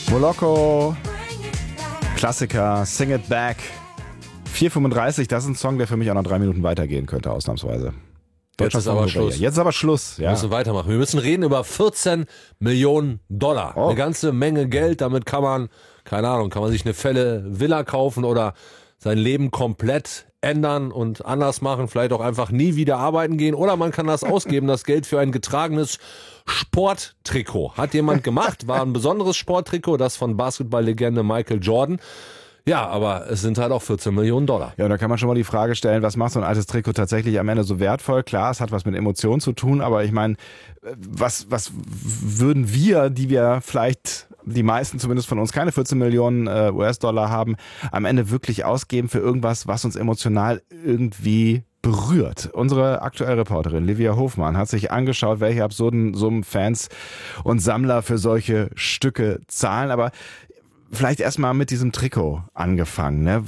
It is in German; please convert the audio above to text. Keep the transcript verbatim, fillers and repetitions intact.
Moloko, Klassiker, Sing It Back. vier fünfunddreißig, das ist ein Song, der für mich auch noch drei Minuten weitergehen könnte, ausnahmsweise. Jetzt ist aber Schluss. Jetzt ist aber Schluss. Ja. Wir müssen weitermachen. Wir müssen reden über vierzehn Millionen Dollar. Oh. Eine ganze Menge Geld. Damit kann man, keine Ahnung, kann man sich eine Fälle Villa kaufen oder sein Leben komplett ändern und anders machen. Vielleicht auch einfach nie wieder arbeiten gehen. Oder man kann das ausgeben, das Geld für ein getragenes Sporttrikot. Hat jemand gemacht. War ein besonderes Sporttrikot, das von Basketballlegende Michael Jordan. Ja, aber es sind halt auch vierzehn Millionen Dollar. Ja, und da kann man schon mal die Frage stellen, was macht so ein altes Trikot tatsächlich am Ende so wertvoll? Klar, es hat was mit Emotionen zu tun, aber ich meine, was, was würden wir, die wir vielleicht, die meisten zumindest von uns, keine vierzehn Millionen äh, U S-Dollar haben, am Ende wirklich ausgeben für irgendwas, was uns emotional irgendwie berührt? Unsere aktuelle Reporterin Livia Hofmann hat sich angeschaut, welche absurden Summen Fans und Sammler für solche Stücke zahlen, aber vielleicht erstmal mit diesem Trikot angefangen. Ne?